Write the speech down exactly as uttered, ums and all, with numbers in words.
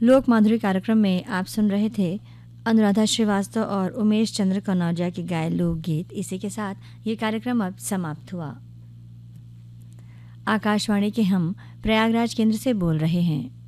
लोक माधुरी कार्यक्रम में आप सुन रहे थे अनुराधा श्रीवास्तव और उमेश चंद्र कनौजिया के गाए लोकगीत। इसी के साथ ये कार्यक्रम अब समाप्त हुआ। आकाशवाणी के हम प्रयागराज केंद्र से बोल रहे हैं।